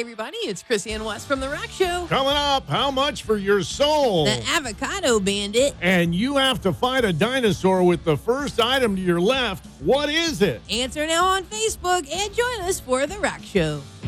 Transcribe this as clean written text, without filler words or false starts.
everybody, it's Chrissy and Wes from The Rock Show. Coming up, how much for your soul? The Avocado Bandit. And you have to fight a dinosaur with the first item to your left. What is it? Answer now on Facebook and join us for The Rock Show.